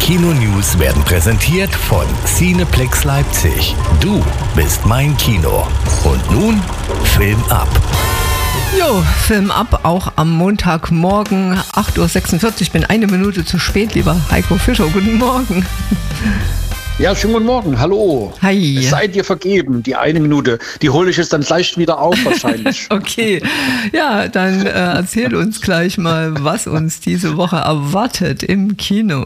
Kino-News werden präsentiert von Cineplex Leipzig. Du bist mein Kino. Und nun Film ab. Jo, Film ab, auch am Montagmorgen, 8.46 Uhr. Ich bin eine Minute zu spät, lieber Heiko Fischer. Guten Morgen. Ja, schönen guten Morgen. Hallo. Hi. Es sei dir vergeben, die eine Minute. Die hole ich jetzt dann gleich wieder auf wahrscheinlich. Okay. Ja, dann erzähl uns gleich mal, was uns diese Woche erwartet im Kino.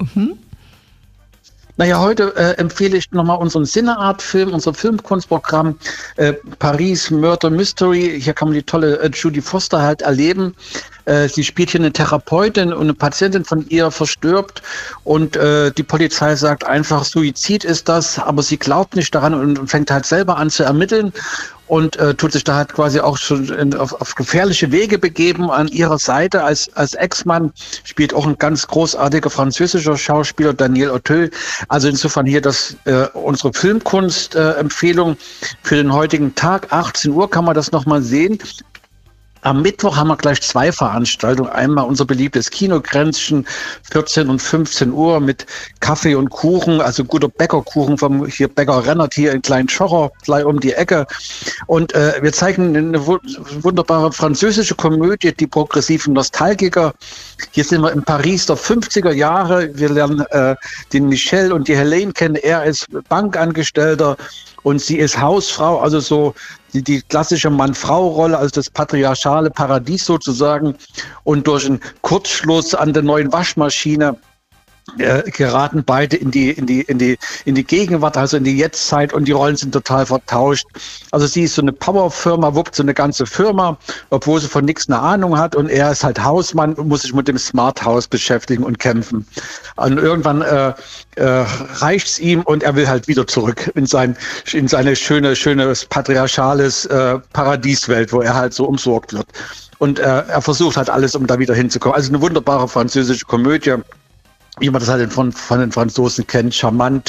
Naja, heute empfehle ich nochmal unseren Cineart-Film, unser Filmkunstprogramm Paris Murder Mystery. Hier kann man die tolle Judy Foster halt erleben. Sie spielt hier eine Therapeutin und eine Patientin von ihr verstirbt und die Polizei sagt einfach, Suizid ist das, aber sie glaubt nicht daran und fängt halt selber an zu ermitteln und tut sich da halt quasi auch schon auf gefährliche Wege begeben. An ihrer Seite als Ex-Mann spielt auch ein ganz großartiger französischer Schauspieler, Daniel Auteuil. Also insofern hier unsere Filmkunst-Empfehlung für den heutigen Tag. 18 Uhr kann man das nochmal sehen. Am Mittwoch haben wir gleich zwei Veranstaltungen. Einmal unser beliebtes Kinokränzchen, 14 und 15 Uhr mit Kaffee und Kuchen, also guter Bäckerkuchen vom hier Bäcker Rennert hier in Klein-Schocher, gleich um die Ecke. Und wir zeigen eine wunderbare französische Komödie, die progressiven Nostalgiker. Hier sind wir in Paris der 50er Jahre. Wir lernen den Michel und die Helene kennen. Er ist Bankangestellter und sie ist Hausfrau, also so die klassische Mann-Frau-Rolle, also das patriarchale Paradies sozusagen. Und durch einen Kurzschluss an der neuen Waschmaschine geraten beide in die Gegenwart, also in die Jetztzeit, und die Rollen sind total vertauscht. Also sie ist so eine Powerfirma, wuppt so eine ganze Firma, obwohl sie von nichts eine Ahnung hat, und er ist halt Hausmann und muss sich mit dem Smart House beschäftigen und kämpfen. Und irgendwann reicht's ihm und er will halt wieder zurück in seine schöne patriarchales Paradieswelt, wo er halt so umsorgt wird. Und er versucht halt alles, um da wieder hinzukommen. Also eine wunderbare französische Komödie, wie man das halt von den Franzosen kennt, charmant,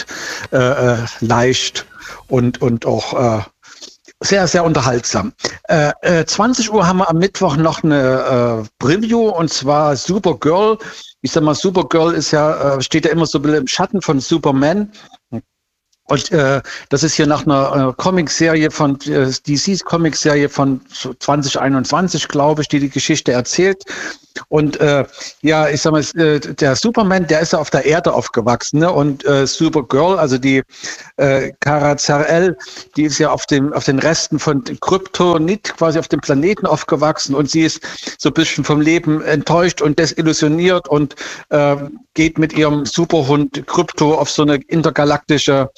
leicht und auch sehr, sehr unterhaltsam. 20 Uhr haben wir am Mittwoch noch eine Preview, und zwar Supergirl. Ich sag mal, Supergirl steht ja immer so ein bisschen im Schatten von Superman. Und das ist hier nach einer Comicserie von DC's Comicserie von 2021, glaube ich, die Geschichte erzählt. Und ja, ich sag mal, der Superman, der ist ja auf der Erde aufgewachsen, ne? Und Supergirl, also die Kara Zor-El, die ist ja auf den Resten von Kryptonit, quasi auf dem Planeten aufgewachsen, und sie ist so ein bisschen vom Leben enttäuscht und desillusioniert und geht mit ihrem Superhund Krypto auf so eine intergalaktische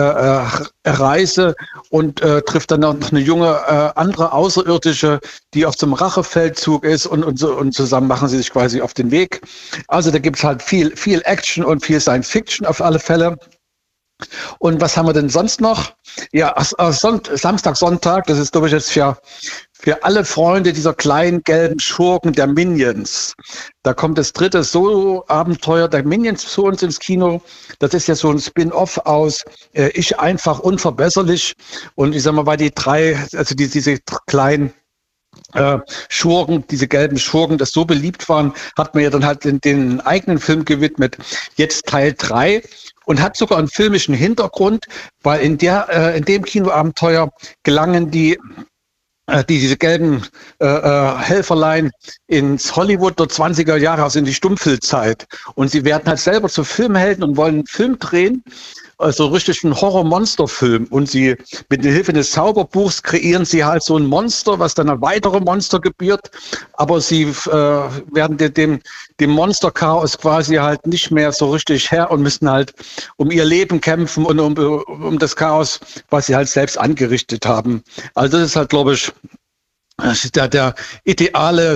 Reise und trifft dann noch eine junge andere Außerirdische, die auf so einem Rachefeldzug ist, und zusammen machen sie sich quasi auf den Weg. Also da gibt es halt viel Action und viel Science Fiction auf alle Fälle. Und was haben wir denn sonst noch? Ja, Samstag, Sonntag, das ist, glaube ich, jetzt für alle Freunde dieser kleinen gelben Schurken der Minions. Da kommt das dritte Solo-Abenteuer der Minions zu uns ins Kino. Das ist ja so ein Spin-off aus Ich einfach unverbesserlich. Und ich sag mal, weil die drei, also diese kleinen Schurken, diese gelben Schurken, das so beliebt waren, hat man ja dann halt den eigenen Film gewidmet, jetzt Teil 3, und hat sogar einen filmischen Hintergrund, weil in dem Kinoabenteuer gelangen diese gelben Helferlein ins Hollywood der 20er Jahre, also in die Stummfilmzeit. Und sie werden halt selber zu Filmhelden und wollen einen Film drehen, also richtig ein Horror-Monster-Film. Und sie mit der Hilfe des Zauberbuchs kreieren sie halt so ein Monster, was dann ein weitere Monster gebiert. Aber sie werden dem Monster-Chaos quasi halt nicht mehr so richtig Herr und müssen halt um ihr Leben kämpfen und um das Chaos, was sie halt selbst angerichtet haben. Also das ist halt, glaube ich, das ist der ideale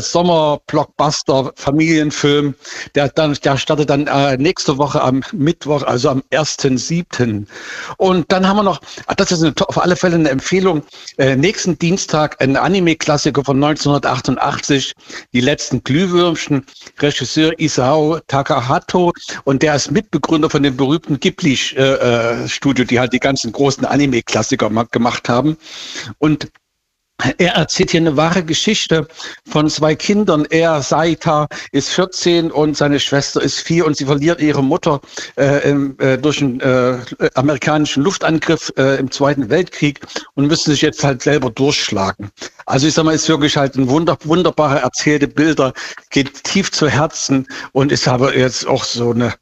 Sommer-Blockbuster-Familienfilm. Der startet dann nächste Woche am Mittwoch, also am 1.7. Und dann haben wir noch, das ist auf alle Fälle eine Empfehlung, nächsten Dienstag ein Anime-Klassiker von 1988, Die letzten Glühwürmchen, Regisseur Isao Takahato, und der ist Mitbegründer von dem berühmten Ghibli-Studio, die halt die ganzen großen Anime-Klassiker gemacht haben. Und Er erzählt hier eine wahre Geschichte von 2 Kindern. Er, Saita, ist 14 und seine Schwester ist 4 und sie verliert ihre Mutter durch einen amerikanischen Luftangriff im Zweiten Weltkrieg und müssen sich jetzt halt selber durchschlagen. Also ich sag mal, ist wirklich halt ein wunderbare erzählte Bilder, geht tief zu Herzen und ist aber jetzt auch so eine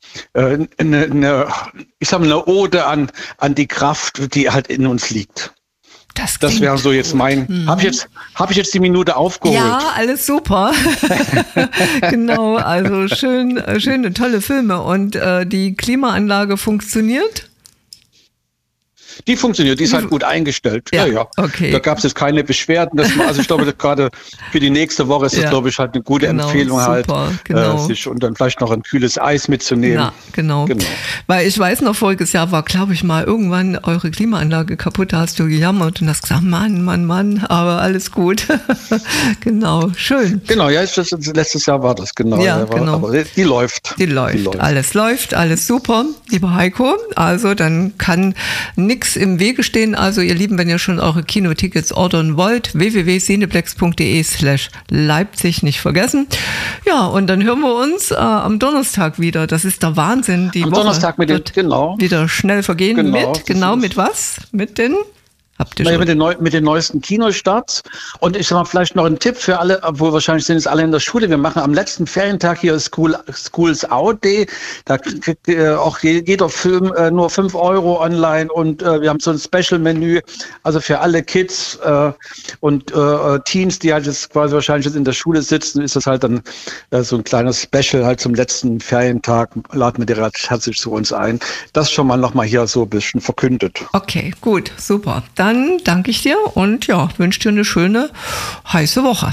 Ode an die Kraft, die halt in uns liegt. Das wäre so jetzt mein. Habe ich jetzt die Minute aufgeholt? Ja, alles super. Genau, also schöne, tolle Filme. Und die Klimaanlage funktioniert? Die funktioniert, die ist halt gut eingestellt. Ja. Okay. Da gab es jetzt keine Beschwerden. Also ich glaube, gerade für die nächste Woche ist das, glaube ich, halt eine gute Empfehlung, super, halt, sich und dann vielleicht noch ein kühles Eis mitzunehmen. Ja, genau. Weil ich weiß noch, voriges Jahr war, glaube ich, mal irgendwann eure Klimaanlage kaputt, da hast du gejammert und hast gesagt, Mann, aber alles gut. Genau, schön. Genau, ja, letztes Jahr war das, genau. Ja, genau. Aber die läuft. Alles läuft, alles super, lieber Heiko. Also dann kann nichts im Wege stehen. Also ihr Lieben, wenn ihr schon eure Kinotickets ordern wollt, www.cineplex.de/Leipzig nicht vergessen. Ja, und dann hören wir uns am Donnerstag wieder. Das ist der Wahnsinn. Die am Woche Donnerstag wird wieder schnell vergehen. Mit was? Mit den... Mit den neuesten Kinostarts. Und ich sag mal, vielleicht noch ein Tipp für alle, obwohl wahrscheinlich sind es alle in der Schule. Wir machen am letzten Ferientag hier Schools Out Day. Da kriegt auch jeder Film nur 5 € online und wir haben so ein Special-Menü. Also für alle Kids und Teens, die halt jetzt quasi wahrscheinlich jetzt in der Schule sitzen, ist das halt dann so ein kleines Special halt zum letzten Ferientag. Laden wir dir herzlich zu uns ein. Das schon mal nochmal hier so ein bisschen verkündet. Okay, gut, super. Dann danke ich dir und wünsche dir eine schöne, heiße Woche.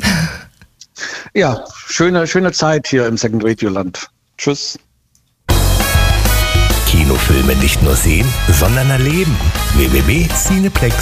Ja, schöne Zeit hier im Second Radio Land. Tschüss. Kinofilme nicht nur sehen, sondern erleben. www.cineplex.de